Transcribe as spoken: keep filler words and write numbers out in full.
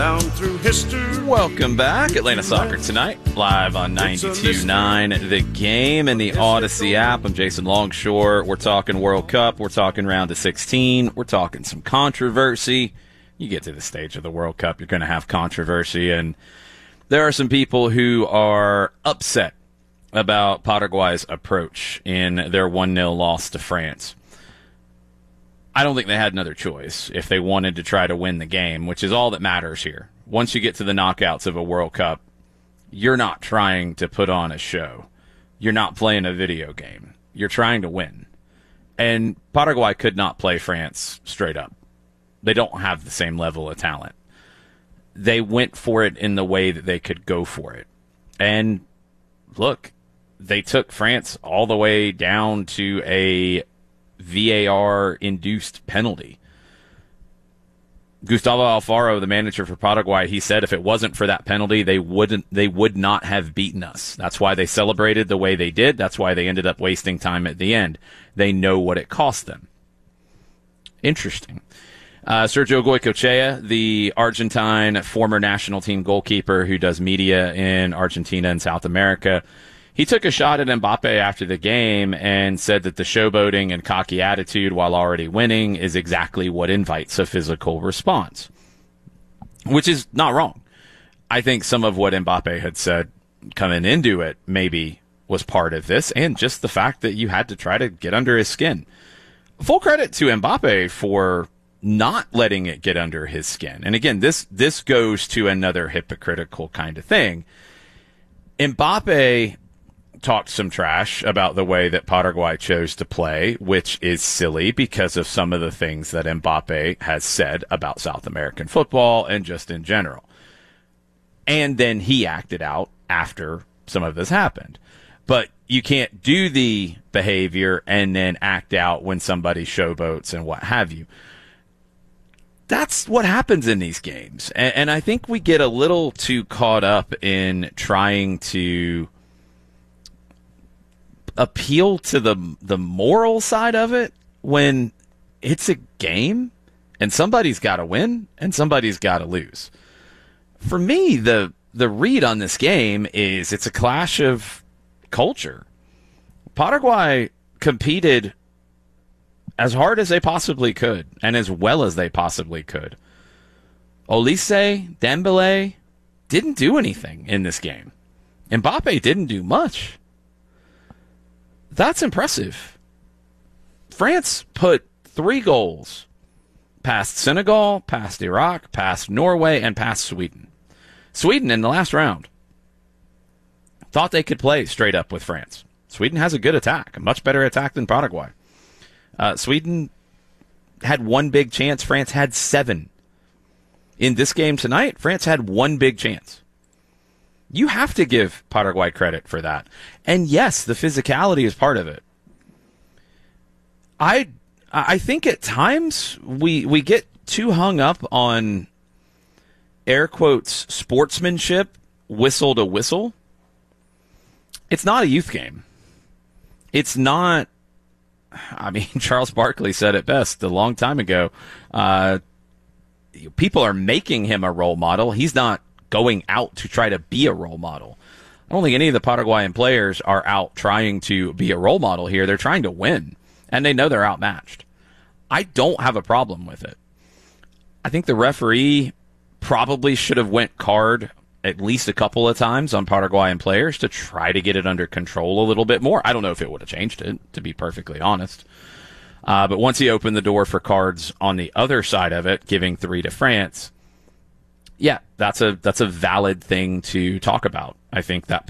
Down through history. Welcome back. Atlanta Soccer Tonight, live on ninety-two point nine The Game and the Odyssey app. I'm Jason Longshore. We're talking World Cup. We're talking round of sixteen. We're talking some controversy. You get to the stage of the World Cup, you're going to have controversy. And there are some people who are upset about Paraguay's approach in their one nil loss to France. I don't think they had another choice if they wanted to try to win the game, which is all that matters here. Once you get to the knockouts of a World Cup, you're not trying to put on a show. You're not playing a video game. You're trying to win. And Paraguay could not play France straight up. They don't have the same level of talent. They went for it in the way that they could go for it. And look, they took France all the way down to a V A R-induced penalty. Gustavo Alfaro, the manager for Paraguay, he said if it wasn't for that penalty, they wouldn't, they would not have beaten us. That's why they celebrated the way they did. That's why they ended up wasting time at the end. They know what it cost them. Interesting. Uh, Sergio Goycochea, the Argentine former national team goalkeeper who does media in Argentina and South America, he took a shot at Mbappe after the game and said that the showboating and cocky attitude while already winning is exactly what invites a physical response, which is not wrong. I think some of what Mbappe had said coming into it maybe was part of this, and just the fact that you had to try to get under his skin. Full credit to Mbappe for not letting it get under his skin. And again, this this goes to another hypocritical kind of thing. Mbappe talked some trash about the way that Paraguay chose to play, which is silly because of some of the things that Mbappe has said about South American football and just in general. And then he acted out after some of this happened. But you can't do the behavior and then act out when somebody showboats and what have you. That's what happens in these games. And, and I think we get a little too caught up in trying to appeal to the the moral side of it when it's a game and somebody's got to win and somebody's got to lose. For me, the the read on this game is it's a clash of culture. Paraguay competed as hard as they possibly could and as well as they possibly could. Olise, Dembele didn't do anything in this game. Mbappe didn't do much. That's impressive. France put three goals past Senegal, past Iraq, past Norway, and past Sweden. Sweden in the last round thought they could play straight up with France. Sweden has a good attack, a much better attack than Paraguay. Uh, Sweden had one big chance. France had seven. In this game tonight, France had one big chance. You have to give Paraguay credit for that. And yes, the physicality is part of it. I I think at times we we get too hung up on air quotes sportsmanship, whistle to whistle. It's not a youth game. It's not, I mean, Charles Barkley said it best a long time ago. Uh, people are making him a role model. He's not going out to try to be a role model. I don't think any of the Paraguayan players are out trying to be a role model here. They're trying to win, and they know they're outmatched. I don't have a problem with it. I think the referee probably should have went card at least a couple of times on Paraguayan players to try to get it under control a little bit more. I don't know if it would have changed it, to be perfectly honest. Uh, but once he opened the door for cards on the other side of it, giving three to France, yeah, that's a that's a valid thing to talk about. I think that